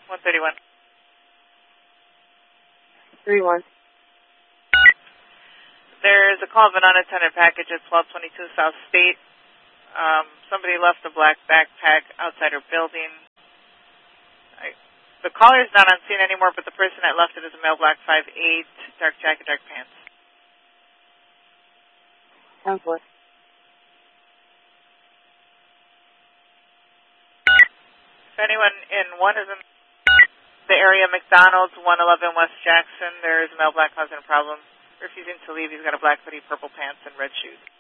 131. 31. There's a call of an unattended package at 1222 South State. Somebody left a black backpack outside her building. The caller's not on scene anymore, but the person that left it is a male, black, 5'8", dark jacket, dark pants. 10-4. If anyone in one is in the area, McDonald's, 111 West Jackson, there is a male, black, causing a problem. Refusing to leave. He's got a black hoodie, purple pants, and red shoes.